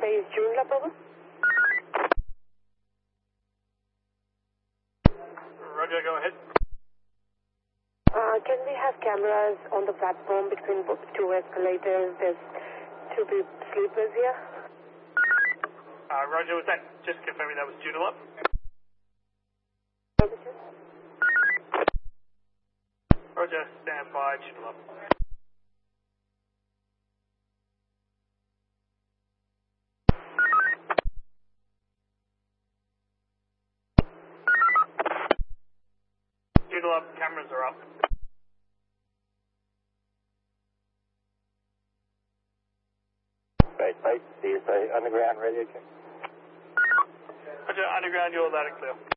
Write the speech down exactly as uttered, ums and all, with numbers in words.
is Joondalup, over. Roger, go ahead. Uh, can we have cameras on the platform between both two escalators? There's two people sleepers here. Uh, Roger, was that just confirming that was Joondalup? Roger, stand by, Joondalup. Joondalup, cameras are up. Great, mate. D S A underground radio check. Roger, underground, you're loud and clear.